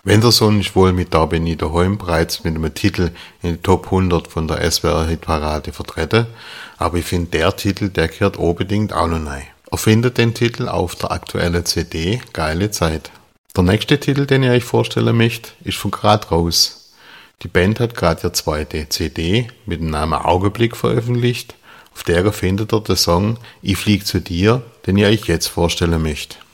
Wenderson ist wohl mit Da bin ich daheim bereits mit einem Titel in die Top 100 von der SWR-Hitparade vertreten, aber ich finde, der Titel, der gehört unbedingt auch noch rein. Er findet den Titel auf der aktuellen CD Geile Zeit. Der nächste Titel, den ich euch vorstellen möchte, ist von Grad raus. Die Band hat gerade ihre zweite CD mit dem Namen Augenblick veröffentlicht. Auf der findet ihr den Song Ich flieg zu dir, den ich euch jetzt vorstellen möchte.